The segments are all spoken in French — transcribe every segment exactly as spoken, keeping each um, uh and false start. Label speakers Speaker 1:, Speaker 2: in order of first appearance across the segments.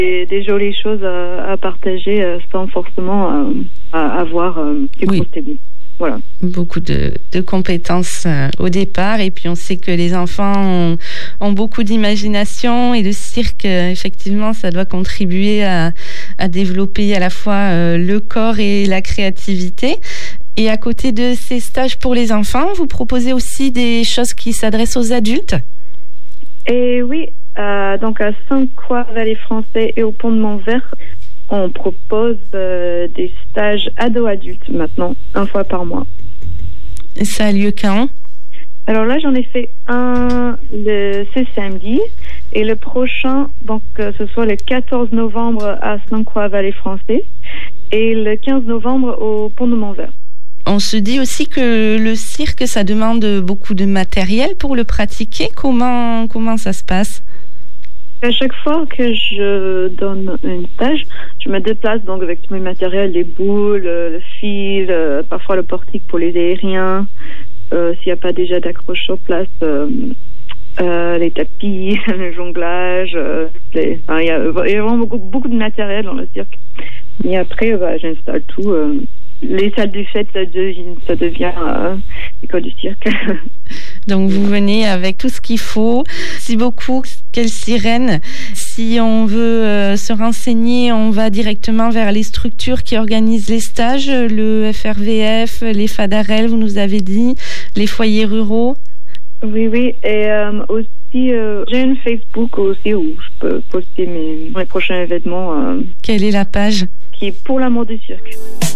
Speaker 1: des, des jolies choses à, à partager euh, sans forcément euh, à avoir euh, du
Speaker 2: oui.
Speaker 1: contenu. Voilà.
Speaker 2: Beaucoup de, de compétences euh, au départ, et puis on sait que les enfants ont, ont beaucoup d'imagination, et le cirque, euh, effectivement, ça doit contribuer à, à développer à la fois euh, le corps et la créativité. Et à côté de ces stages pour les enfants, vous proposez aussi des choses qui s'adressent aux adultes ?
Speaker 1: Et oui, euh, donc à Sainte-Croix-Vallée Français et au Pont de Montvert, on propose euh, des stages ados-adultes maintenant, une fois par mois.
Speaker 2: Et ça a lieu quand ?
Speaker 1: Alors là, j'en ai fait un le, ce samedi, et le prochain, donc euh, ce soit le quatorze novembre à Sainte-Croix-Vallée Français et le quinze novembre au Pont de Montvert.
Speaker 2: On se dit aussi que le cirque, ça demande beaucoup de matériel pour le pratiquer. Comment, comment ça se passe ?
Speaker 1: À chaque fois que je donne un stage, je me déplace donc avec tout mes matériels, les boules, le fil, euh, parfois le portique pour les aériens, euh, s'il n'y a pas déjà d'accroche sur place, euh, euh, les tapis, le jonglage, euh, les, enfin, il, y a, il y a vraiment beaucoup, beaucoup de matériel dans le cirque. Et après, bah, j'installe tout. Euh, les salles du fête, ça devient, ça devient euh, l'école du cirque.
Speaker 2: Donc vous venez avec tout ce qu'il faut. Merci beaucoup, Kelsirène. Si on veut euh, se renseigner, on va directement vers les structures qui organisent les stages, le F R V F, les Fadarel, vous nous avez dit, les foyers ruraux.
Speaker 1: Oui, oui. Et euh, aussi, euh, j'ai une Facebook aussi où je peux poster mes, mes prochains événements. Euh,
Speaker 2: Quelle est la page ?
Speaker 1: Qui est Pour l'amour du cirque.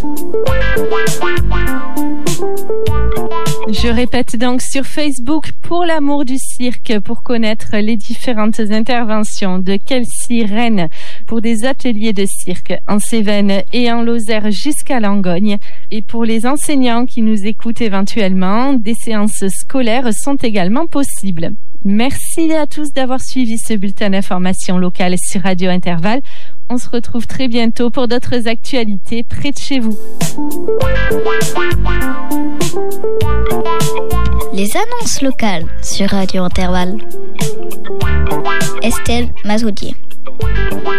Speaker 3: Je répète donc sur Facebook Pour l'amour du cirque pour connaître les différentes interventions de Kelsirène pour des ateliers de cirque en Cévennes et en Lozère jusqu'à Langogne. Et pour les enseignants qui nous écoutent éventuellement, des séances scolaires sont également possibles. Merci à tous d'avoir suivi ce bulletin d'information locale sur Radio Intervalle. On se retrouve très bientôt pour d'autres actualités près de chez vous.
Speaker 4: Les annonces locales sur Radio Intervalle. Estelle Mazoudier.